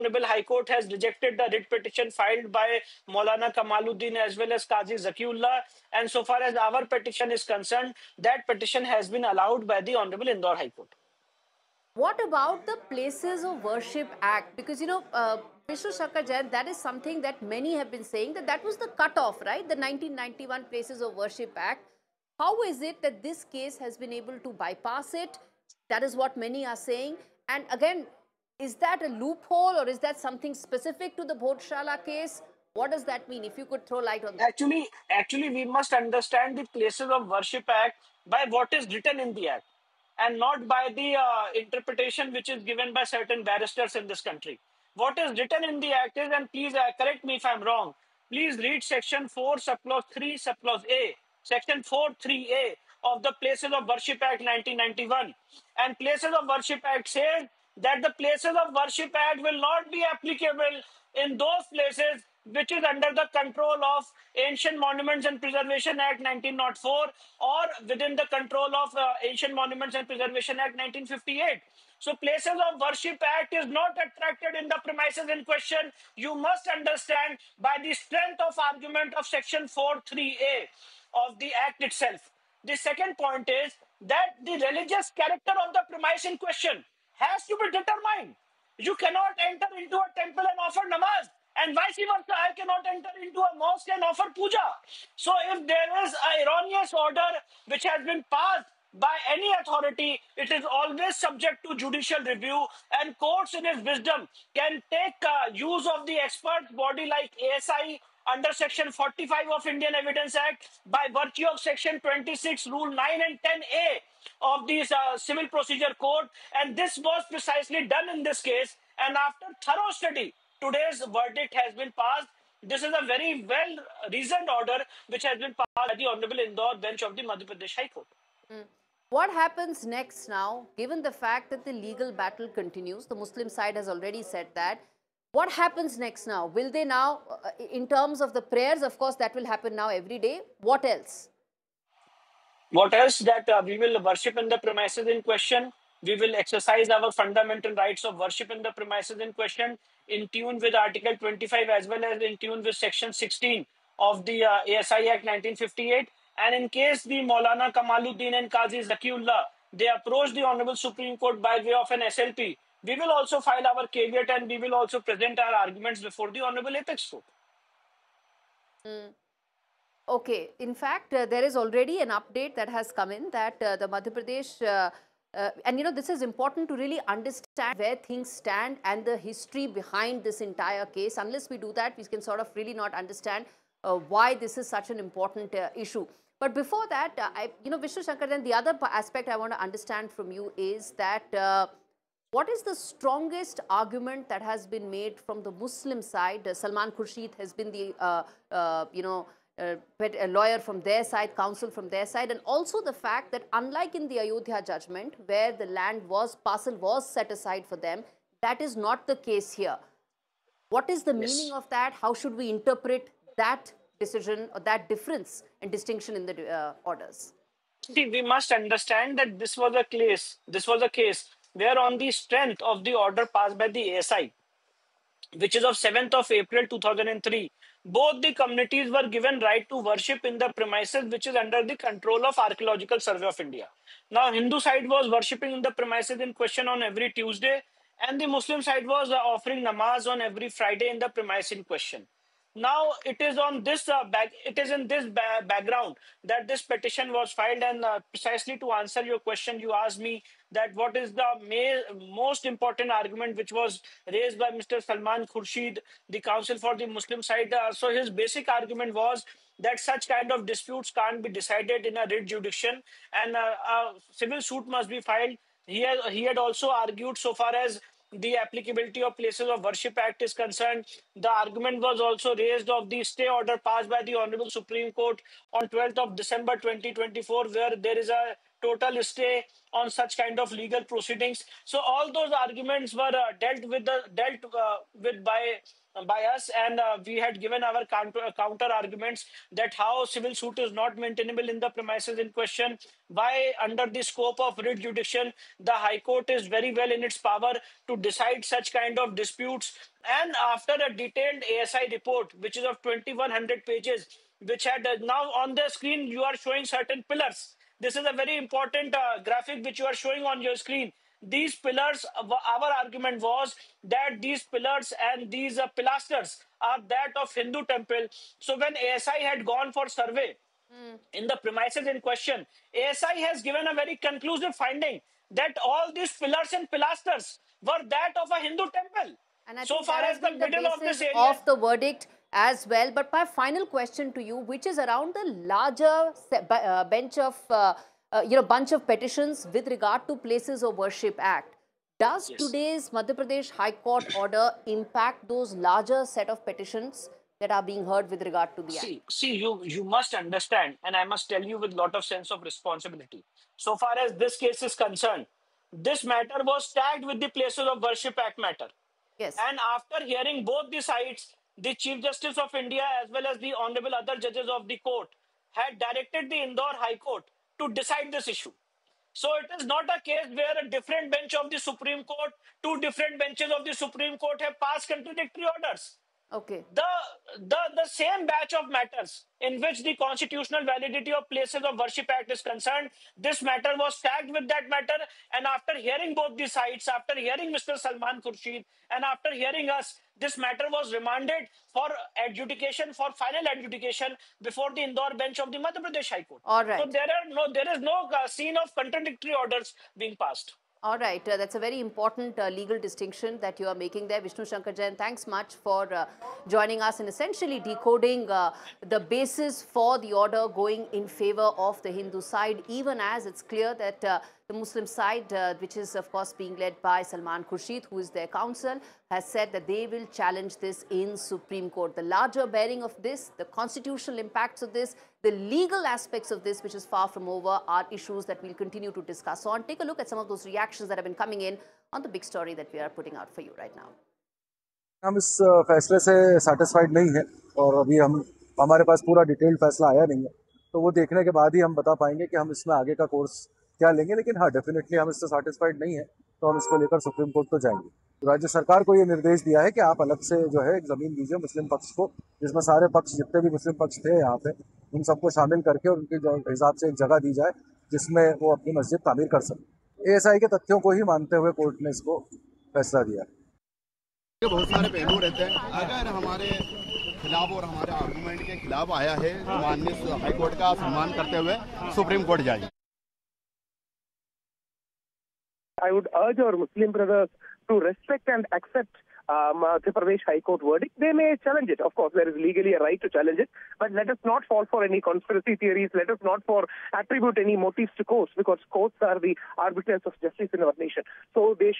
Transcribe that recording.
Honorable High Court has rejected the writ petition filed by Maulana Kamaluddin as well as Qazi Zakiullah. And so far as our petition is concerned, that petition has been allowed by the Honorable Indore High Court. What about the Places of Worship Act? Because, Vishnu Shankar Jain, that is something that many have been saying that was the cutoff, right? The 1991 Places of Worship Act. How is it that this case has been able to bypass it? That is what many are saying. And again, is that a loophole or is that something specific to the Bodhshala case? What does that mean? If you could throw light on that. Actually, we must understand the Places of Worship Act by what is written in the Act and not by the interpretation which is given by certain barristers in this country. What is written in the Act is, and please correct me if I'm wrong, please read Section 4, Subclause 3, Subclause A, Section 4(3)(a) of the Places of Worship Act 1991. And Places of Worship Act says that the Places of Worship Act will not be applicable in those places which is under the control of Ancient Monuments and Preservation Act 1904 or within the control of Ancient Monuments and Preservation Act 1958. So Places of Worship Act is not attracted in the premises in question. You must understand by the strength of argument of Section 4(3)(a) of the Act itself. The second point is that the religious character of the premise in question has to be determined. You cannot enter into a temple and offer namaz, and vice versa. I cannot enter into a mosque and offer puja. So if there is an erroneous order which has been passed by any authority, it is always subject to judicial review, and courts in its wisdom can take use of the expert body like ASI under Section 45 of Indian Evidence Act by virtue of Section 26, Rule 9 and 10A of the Civil Procedure Code. And this was precisely done in this case. And after thorough study, today's verdict has been passed. This is a very well-reasoned order which has been passed by the Honorable Indore bench of the Madhya Pradesh High Court. What happens next now, given the fact that the legal battle continues? The Muslim side has already said that. What happens next now? Will they now, in terms of the prayers, of course, that will happen now every day. What else? What else? That we will worship in the premises in question. We will exercise our fundamental rights of worship in the premises in question in tune with Article 25 as well as in tune with Section 16 of the ASI Act 1958. And in case the Maulana Kamaluddin and Qazi Zakiullah, they approach the Honorable Supreme Court by way of an SLP, we will also file our caveat and we will also present our arguments before the Honorable Apex Court. Okay. In fact, there is already an update that has come in that the Madhya Pradesh, and this is important to really understand where things stand and the history behind this entire case. Unless we do that, we can sort of really not understand why this is such an important issue. But before that, Vishnu Shankar, then the other aspect I want to understand from you is that what is the strongest argument that has been made from the Muslim side? Salman Khurshid has been the, a lawyer from their side, counsel from their side, and also the fact that unlike in the Ayodhya judgment, where the parcel was set aside for them, that is not the case here. What is the meaning of that? How should we interpret that decision or that difference and distinction in the orders? See, we must understand that this was a case where on the strength of the order passed by the ASI, which is of 7th of April 2003, both the communities were given right to worship in the premises which is under the control of Archaeological Survey of India. Now, Hindu side was worshipping in the premises in question on every Tuesday, and the Muslim side was offering namaz on every Friday in the premise in question. Now it is on this background that this petition was filed, and precisely to answer your question, you asked me that what is the most important argument which was raised by Mr. Salman Khurshid, the counsel for the Muslim side. So his basic argument was that such kind of disputes can't be decided in a writ jurisdiction, and a civil suit must be filed. He had also argued, so far as the applicability of Places of Worship Act is concerned, the argument was also raised of the stay order passed by the Honorable Supreme Court on 12th of December 2024, where there is a total stay on such kind of legal proceedings. So all those arguments were dealt with by us, and we had given our counter arguments that how civil suit is not maintainable in the premises in question, why under the scope of writ jurisdiction the High Court is very well in its power to decide such kind of disputes. And after a detailed ASI report, which is of 2100 pages, which had now on the screen you are showing certain pillars. This is a very important graphic which you are showing on your screen. These pillars, our argument was that these pillars and these pilasters are that of Hindu temple. So when ASI had gone for survey in the premises in question, ASI has given a very conclusive finding that all these pillars and pilasters were that of a Hindu temple. And I So think far that as has the been the middle of this basis area, of the verdict as well. But my final question to you, which is around the larger bench of, bunch of petitions with regard to Places of Worship Act. Does yes. today's Madhya Pradesh High Court order impact those larger set of petitions that are being heard with regard to the act? You must understand, and I must tell you with lot of sense of responsibility. So far as this case is concerned, this matter was tagged with the Places of Worship Act matter. Yes. And after hearing both the sides, the Chief Justice of India as well as the honorable other judges of the court had directed the Indore High Court to decide this issue. So it is not a case where a different bench of the Supreme Court, two different benches of the Supreme Court have passed contradictory orders. Okay. The same batch of matters in which the constitutional validity of Places of Worship Act is concerned, this matter was tagged with that matter. And after hearing both the sides, after hearing Mr. Salman Khurshid, and after hearing us, this matter was remanded for adjudication, for final adjudication before the Indore bench of the Madhya Pradesh High Court. All right. So there is no scene of contradictory orders being passed. All right, that's a very important legal distinction that you are making there. Vishnu Shankar Jain, thanks much for joining us and essentially decoding the basis for the order going in favor of the Hindu side, even as it's clear that the Muslim side, which is of course being led by Salman Khurshid, who is their counsel, has said that they will challenge this in Supreme Court. The larger bearing of this, the constitutional impacts of this, the legal aspects of this, which is far from over, are issues that we'll continue to discuss on. Take a look at some of those reactions that have been coming in on the big story that we are putting out for you right now. हम इस फैसले से satisfied नहीं है और अभी हमारे पास पूरा डिटेल्ड फैसला आया नहीं है, तो वो देखने के बाद ही हम बता पाएंगे कि हम इसमें आगे का कोर्स क्या लेंगे। लेकिन हाँ, डेफिनेटली हम इससे सैटिस्फाइड नहीं है, तो हम इसको लेकर सुप्रीम कोर्ट तो जाएंगे। राज्य सरकार को ये निर्देश दिया है कि आप अलग से जो है एक ज़मीन दीजिए मुस्लिम पक्ष को, जिसमें सारे पक्ष जितने भी मुस्लिम पक्ष थे यहाँ पे उन सबको शामिल करके और उनके हिसाब से एक जगह दी जाए जिसमें वो अपनी मस्जिद तामीर कर सकें। ASI के तथ्यों को ही मानते हुए कोर्ट ने इसको फैसला दिया। बहुत सारे पहलू रहते हैं, अगर हमारे खिलाफ और हमारे आर्गूमेंट के खिलाफ आया है, माननीय हाई कोर्ट का सम्मान करते हुए सुप्रीम कोर्ट जाएगी। I would urge our Muslim brothers to respect and accept Madhya Pradesh High Court verdict. They may challenge it. Of course, there is legally a right to challenge it. But let us not fall for any conspiracy theories. Let us not attribute any motives to courts, because courts are the arbiters of justice in our nation. So they